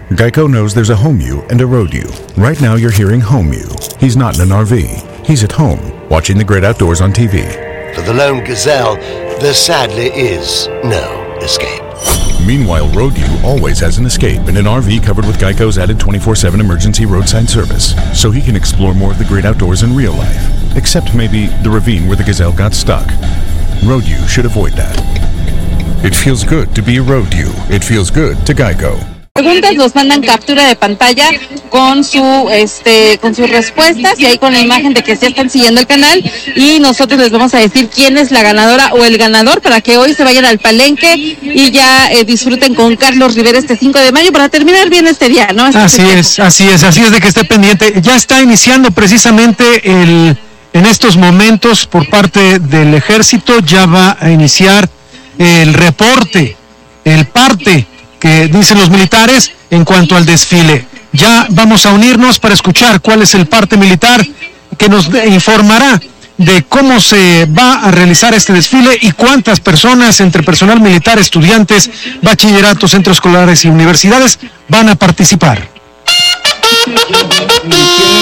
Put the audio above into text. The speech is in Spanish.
Geico knows there's a home you and a road you. Right now you're hearing home you. He's not in an RV. He's at home, watching the great outdoors on TV. For the lone gazelle, there sadly is no escape. Meanwhile, road you always has an escape in an RV covered with Geico's added 24/7 emergency roadside service, so he can explore more of the great outdoors in real life. Except maybe the ravine where the gazelle got stuck. Road you should avoid that. It feels good to be a road you. It feels good to Geico. Preguntas, nos mandan captura de pantalla con sus respuestas y ahí con la imagen de que ya están siguiendo el canal, y nosotros les vamos a decir quién es la ganadora o el ganador para que hoy se vayan al Palenque y ya disfruten con Carlos Rivera este 5 de mayo para terminar bien este día, ¿no? Así es de que esté pendiente. Ya está iniciando precisamente en estos momentos por parte del ejército, ya va a iniciar el reporte, el parte que dicen los militares en cuanto al desfile. Ya vamos a unirnos para escuchar cuál es el parte militar que nos informará de cómo se va a realizar este desfile y cuántas personas entre personal militar, estudiantes, bachilleratos, centros escolares y universidades van a participar.